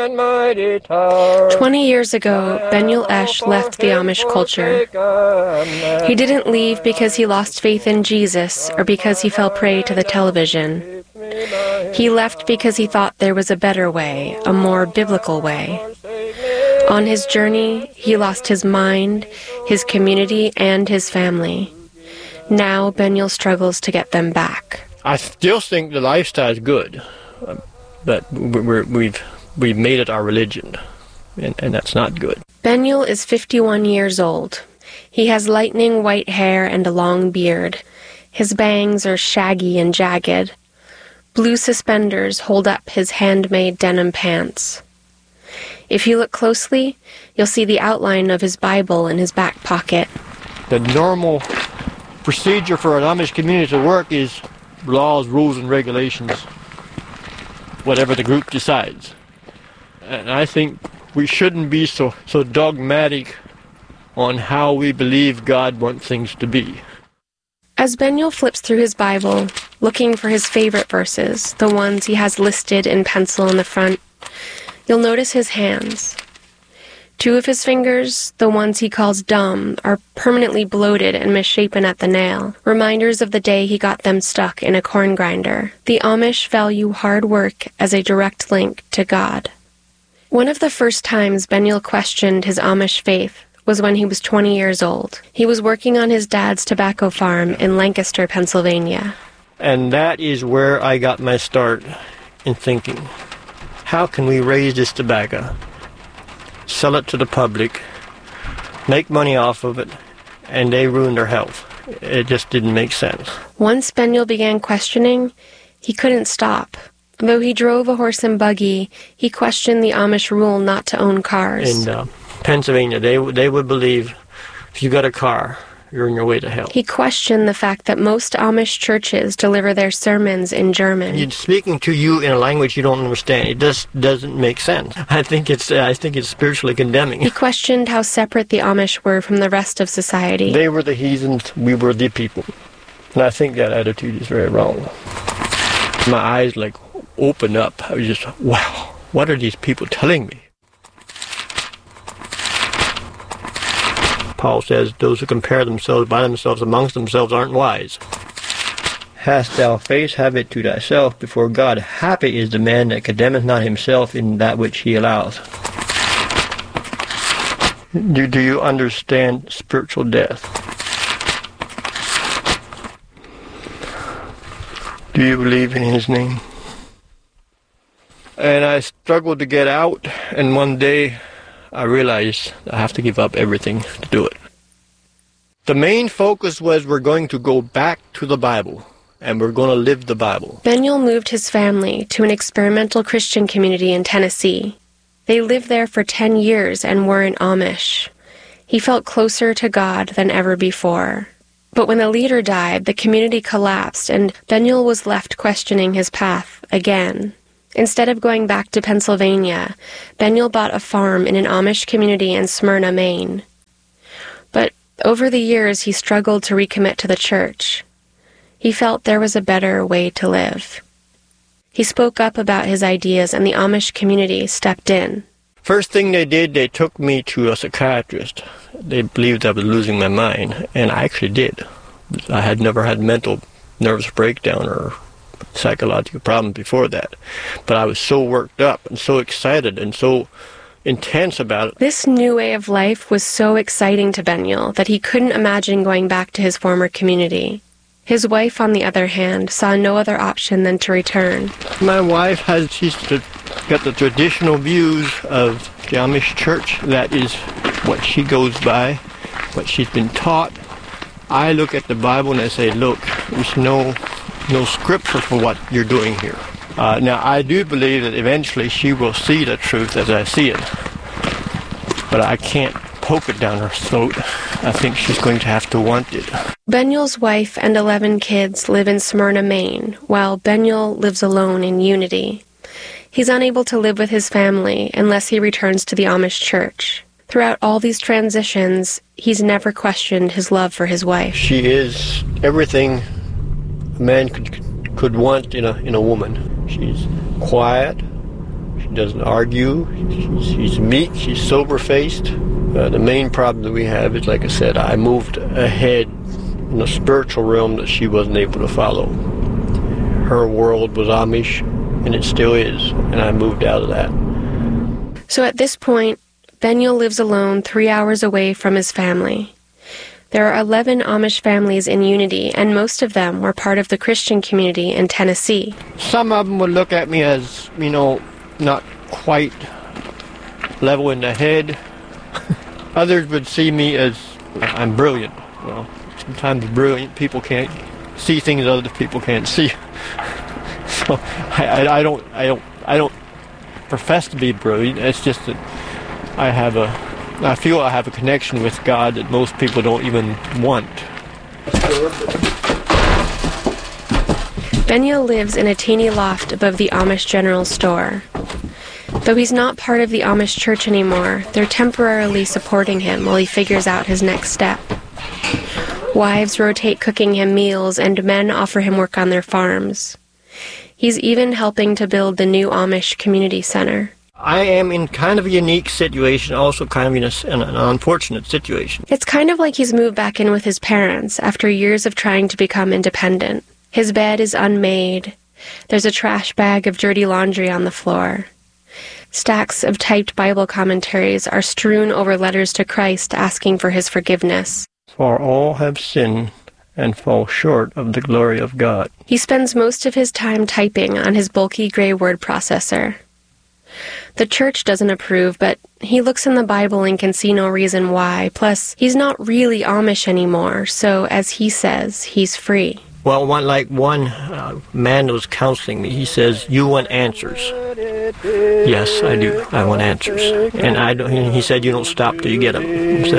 20 years ago, Benyul Esch left the Amish culture. He didn't leave because he lost faith in Jesus or because he fell prey to the television. He left because he thought there was a better way, a more biblical way. On his journey, he lost his mind, his community, and his family. Now, Benyul struggles to get them back. I still think the lifestyle is good, but we've made it our religion, and that's not good. Benyul is 51 years old. He has lightning white hair and a long beard. His bangs are shaggy and jagged. Blue suspenders hold up his handmade denim pants. If you look closely, you'll see the outline of his Bible in his back pocket. The normal procedure for an Amish community to work is laws, rules, and regulations, whatever the group decides. And I think we shouldn't be so dogmatic on how we believe God wants things to be. As Benyul flips through his Bible, looking for his favorite verses, the ones he has listed in pencil in the front, you'll notice his hands. 2 of his fingers, the ones he calls dumb, are permanently bloated and misshapen at the nail, reminders of the day he got them stuck in a corn grinder. The Amish value hard work as a direct link to God. One of the first times Benyul questioned his Amish faith was when he was 20 years old. He was working on his dad's tobacco farm in Lancaster, Pennsylvania. And that is where I got my start in thinking, how can we raise this tobacco, sell it to the public, make money off of it, and they ruin their health? It just didn't make sense. Once Benyul began questioning, he couldn't stop. Though he drove a horse and buggy, he questioned the Amish rule not to own cars. In Pennsylvania, they would believe if you got a car, you're on your way to hell. He questioned the fact that most Amish churches deliver their sermons in German. He's speaking to you in a language you don't understand. It just doesn't make sense. I think it's spiritually condemning. He questioned how separate the Amish were from the rest of society. They were the heathens, we were the people. And I think that attitude is very wrong. My eyes opened up. I was just, wow, what are these people telling me? Paul says, those who compare themselves by themselves amongst themselves aren't wise. Hast thou face have it to thyself before God? Happy is the man that condemneth not himself in that which he allows. Do you understand spiritual death? Do you believe in his name? And I struggled to get out, and one day I realized I have to give up everything to do it. The main focus was we're going to go back to the Bible, and we're going to live the Bible. Benyul moved his family to an experimental Christian community in Tennessee. They lived there for 10 years and were in Amish. He felt closer to God than ever before. But when the leader died, the community collapsed, and Benyul was left questioning his path again. Instead of going back to Pennsylvania, Benyul bought a farm in an Amish community in Smyrna, Maine. But over the years, he struggled to recommit to the church. He felt there was a better way to live. He spoke up about his ideas, and the Amish community stepped in. First thing they did, they took me to a psychiatrist. They believed I was losing my mind, and I actually did. I had never had mental nervous breakdown or psychological problem before that. But I was so worked up and so excited and so intense about it. This new way of life was so exciting to Benyul that he couldn't imagine going back to his former community. His wife, on the other hand, saw no other option than to return. My wife she's got the traditional views of the Amish church. That is what she goes by, what she's been taught. I look at the Bible and I say, look, there's no scripture for what you're doing here. Now, I do believe that eventually she will see the truth as I see it. But I can't poke it down her throat. I think she's going to have to want it. Benyul's wife and 11 kids live in Smyrna, Maine, while Benyul lives alone in Unity. He's unable to live with his family unless he returns to the Amish church. Throughout all these transitions, he's never questioned his love for his wife. She is everything a man could want in a woman. She's quiet, doesn't argue. She's meek. She's sober-faced. The main problem that we have is, like I said, I moved ahead in the spiritual realm that she wasn't able to follow. Her world was Amish, and it still is, and I moved out of that. So at this point, Beniel lives alone 3 hours away from his family. There are 11 Amish families in Unity, and most of them were part of the Christian community in Tennessee. Some of them would look at me as, not quite level in the head. Others would see me as I'm brilliant. Well, sometimes brilliant people can't see things other people can't see. So I don't profess to be brilliant. It's just that I feel I have a connection with God that most people don't even want. Beniel lives in a teeny loft above the Amish General Store. Though he's not part of the Amish church anymore, they're temporarily supporting him while he figures out his next step. Wives rotate cooking him meals, and men offer him work on their farms. He's even helping to build the new Amish Community Center. I am in kind of a unique situation, also kind of in an unfortunate situation. It's kind of like he's moved back in with his parents after years of trying to become independent. His bed is unmade. There's a trash bag of dirty laundry on the floor. Stacks of typed Bible commentaries are strewn over letters to Christ asking for his forgiveness. For all have sinned and fall short of the glory of God. He spends most of his time typing on his bulky gray word processor. The church doesn't approve, but he looks in the Bible and can see no reason why. Plus, he's not really Amish anymore, so as he says, he's free. Well, one man that was counseling me, he says, "You want answers." Yes, I do. I want answers. And he said, "You don't stop till you get them." He said,